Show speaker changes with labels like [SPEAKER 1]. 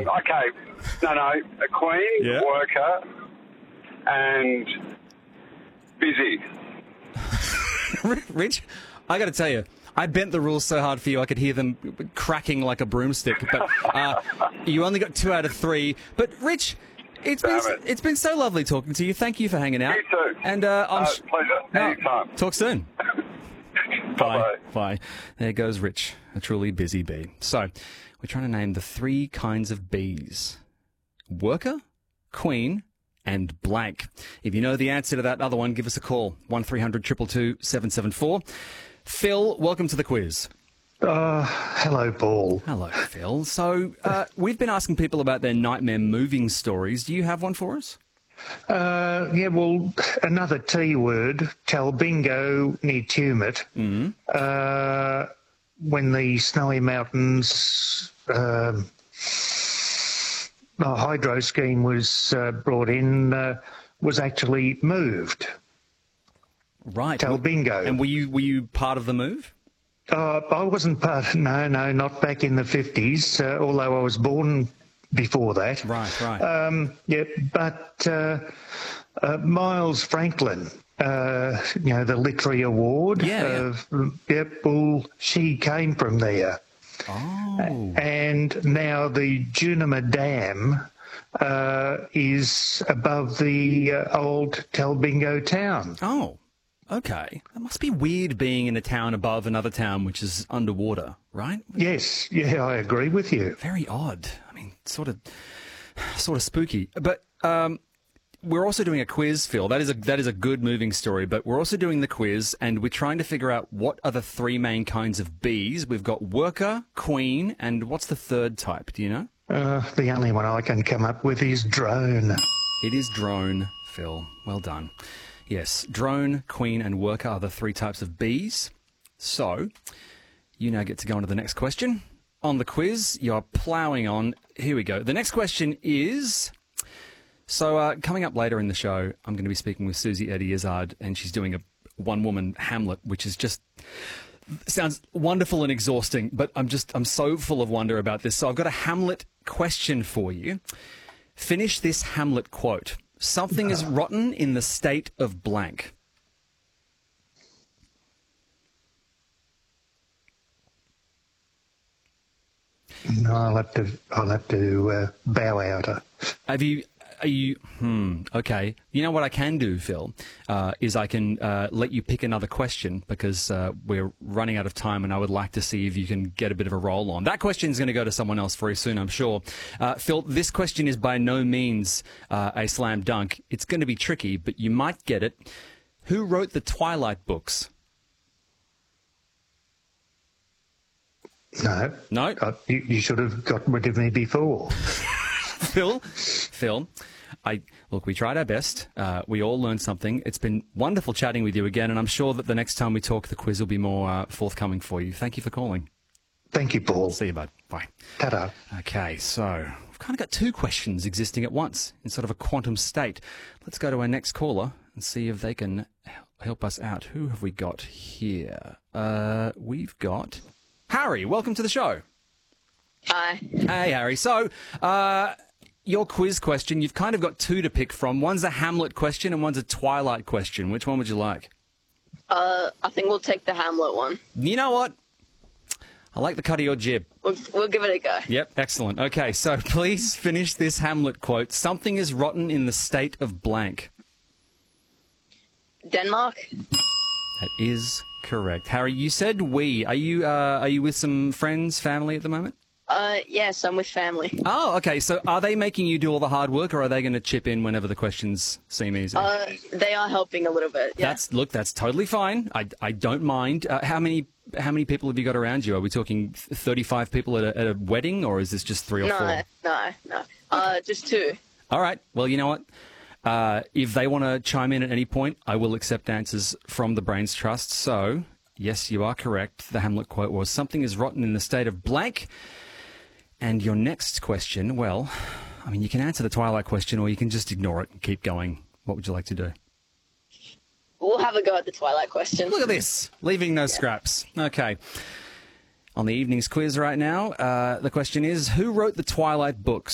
[SPEAKER 1] Okay. No. A queen,
[SPEAKER 2] Yeah.
[SPEAKER 1] worker, and busy.
[SPEAKER 2] Rich, I got to tell you, I bent the rules so hard for you I could hear them cracking like a broomstick. But you only got 2 out of 3. But Rich, it's been so lovely talking to you. Thank you for hanging out.
[SPEAKER 1] You too.
[SPEAKER 2] And
[SPEAKER 1] Pleasure. Anytime.
[SPEAKER 2] Talk soon.
[SPEAKER 1] Bye.
[SPEAKER 2] Bye. There goes Rich, a truly busy bee. So, we're trying to name the 3 kinds of bees: worker, queen, and blank. If you know the answer to that other one, give us a call. 1300 222 774. Phil, welcome to the quiz.
[SPEAKER 3] Hello, Paul.
[SPEAKER 2] Hello, Phil. So, we've been asking people about their nightmare moving stories. Do you have one for us?
[SPEAKER 3] Another T word, Talbingo near Tumut. When the Snowy Mountains hydro scheme was brought in, was actually moved.
[SPEAKER 2] Right.
[SPEAKER 3] Talbingo.
[SPEAKER 2] And were you part of the move?
[SPEAKER 3] I wasn't part. No, not back in the 50s. Although I was born before that.
[SPEAKER 2] Right.
[SPEAKER 3] But Miles Franklin, the Literary Award. Well, she came from there.
[SPEAKER 2] Oh.
[SPEAKER 3] And now the Junima Dam is above the old Talbingo town.
[SPEAKER 2] Oh. Okay. That must be weird being in a town above another town which is underwater, right?
[SPEAKER 3] Yes. Yeah, I agree with you.
[SPEAKER 2] Very odd. I mean, sort of spooky. But we're also doing a quiz, Phil. That is a good moving story, but we're also doing the quiz, and we're trying to figure out what are the 3 main kinds of bees. We've got worker, queen, and what's the third type? Do you know?
[SPEAKER 3] The only one I can come up with is drone.
[SPEAKER 2] It is drone, Phil. Well done. Yes, drone, queen, and worker are the 3 types of bees. So, you now get to go on to the next question. On the quiz, you're ploughing on. Here we go. The next question is... So, coming up later in the show, I'm going to be speaking with Susie Eddie Izzard, and she's doing a one-woman Hamlet, which is just... sounds wonderful and exhausting, but I'm so full of wonder about this. So I've got a Hamlet question for you. Finish this Hamlet quote. Something is rotten in the state of blank.
[SPEAKER 3] No, I'll have to bow out.
[SPEAKER 2] Okay. You know what I can do, Phil, is I can let you pick another question because we're running out of time and I would like to see if you can get a bit of a roll on. That question is going to go to someone else very soon, I'm sure. Phil, this question is by no means a slam dunk. It's going to be tricky, but you might get it. Who wrote the Twilight books?
[SPEAKER 3] No. You should have got rid of me before.
[SPEAKER 2] Phil, look, we tried our best. We all learned something. It's been wonderful chatting with you again, and I'm sure that the next time we talk, the quiz will be more forthcoming for you. Thank you for calling.
[SPEAKER 3] Thank you, Paul.
[SPEAKER 2] See you, bud. Bye.
[SPEAKER 3] Ta-da.
[SPEAKER 2] Okay, so we've kind of got 2 questions existing at once in sort of a quantum state. Let's go to our next caller and see if they can help us out. Who have we got here? We've got Harry. Welcome to the show.
[SPEAKER 4] Hi.
[SPEAKER 2] Hey, Harry. So, your quiz question, you've kind of got 2 to pick from. One's a Hamlet question and one's a Twilight question. Which one would you like?
[SPEAKER 4] I think we'll take the Hamlet one.
[SPEAKER 2] You know what? I like the cut of your jib.
[SPEAKER 4] We'll give it a go.
[SPEAKER 2] Yep, excellent. Okay, so please finish this Hamlet quote. Something is rotten in the state of blank.
[SPEAKER 4] Denmark?
[SPEAKER 2] That is correct. Harry, you said we. Are you with some friends, family at the moment?
[SPEAKER 4] Yes, I'm with family.
[SPEAKER 2] Oh, okay. So are they making you do all the hard work, or are they going to chip in whenever the questions seem easy?
[SPEAKER 4] They are helping a little bit, yeah.
[SPEAKER 2] That's totally fine. I don't mind. How many people have you got around you? Are we talking 35 people at a wedding, or is this just 3 or 4?
[SPEAKER 4] No. Just 2.
[SPEAKER 2] All right. Well, you know what? If they want to chime in at any point, I will accept answers from the Brains Trust. So, yes, you are correct. The Hamlet quote was, something is rotten in the state of blank. And your next question, well, I mean, you can answer the Twilight question or you can just ignore it and keep going. What would you like to do?
[SPEAKER 4] We'll have a go at the Twilight question.
[SPEAKER 2] Look at this. Leaving no scraps. Okay. On the evening's quiz right now, the question is, who wrote the Twilight books?